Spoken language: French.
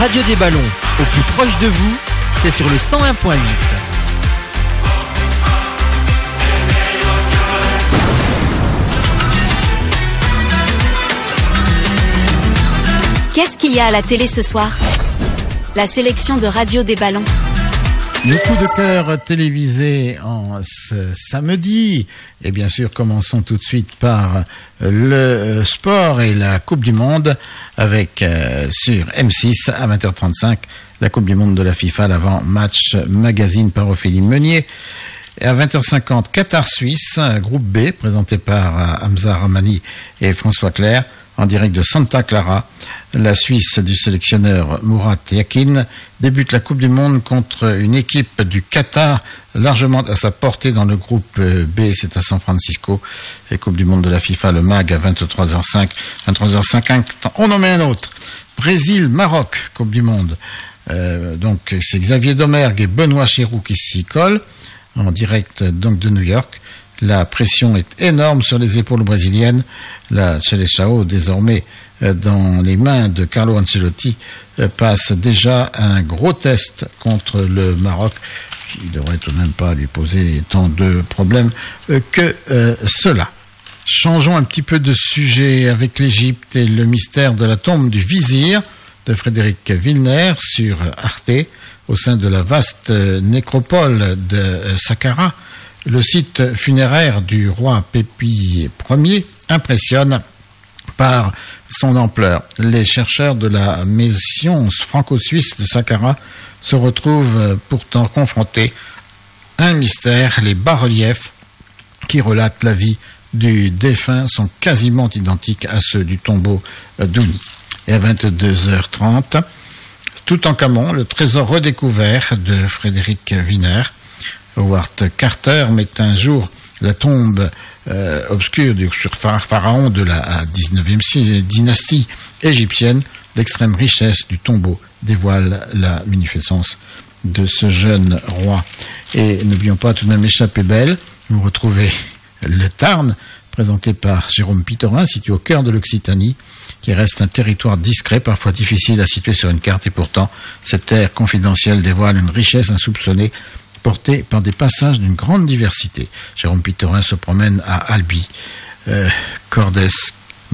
radio des ballons au plus proche de vous, c'est sur le 101.8. Qu'est-ce qu'il y a à la télé ce soir? La sélection de radio des ballons. Le coup de cœur télévisé en ce samedi. Et bien sûr, commençons tout de suite par le sport et la Coupe du Monde avec sur M6 à 20h35 la Coupe du Monde de la FIFA, l'avant-match magazine par Ophélie Meunier. Et à 20h50, Qatar-Suisse, groupe B, présenté par Hamza Rahmani et François Clerc, en direct de Santa Clara. La Suisse du sélectionneur Murat Yakin débute la Coupe du Monde contre une équipe du Qatar largement à sa portée dans le groupe B, c'est à San Francisco. Et Coupe du Monde de la FIFA, le MAG à 23h05, 23h50. On en met un autre. Brésil-Maroc, Coupe du Monde. Donc c'est Xavier Domergue et Benoît Chirou qui s'y collent en direct donc de New York. La pression est énorme sur les épaules brésiliennes. La Seleção, désormais dans les mains de Carlo Ancelotti, passe déjà un gros test contre le Maroc, qui ne devrait tout de même pas lui poser tant de problèmes que cela. Changeons un petit peu de sujet avec l'Égypte et le mystère de la tombe du vizir de Frédéric Wilner sur Arte, au sein de la vaste nécropole de Saqqara. Le site funéraire du roi Pépi Ier impressionne par son ampleur. Les chercheurs de la maison franco-suisse de Saqqara se retrouvent pourtant confrontés à un mystère. Les bas-reliefs qui relatent la vie du défunt sont quasiment identiques à ceux du tombeau d'Ouni. Et à 22h30, Toutankhamon, le trésor redécouvert de Frédéric Wilner. Howard Carter met un jour la tombe obscure du pharaon de la 19e dynastie égyptienne. L'extrême richesse du tombeau dévoile la munificence de ce jeune roi. Et n'oublions pas tout de même Échappée belle. Vous retrouvez le Tarn, présenté par Jérôme Pitorin, situé au cœur de l'Occitanie, qui reste un territoire discret, parfois difficile à situer sur une carte, et pourtant cette terre confidentielle dévoile une richesse insoupçonnée, portée par des passages d'une grande diversité. Jérôme Pitorin se promène à Albi, Cordes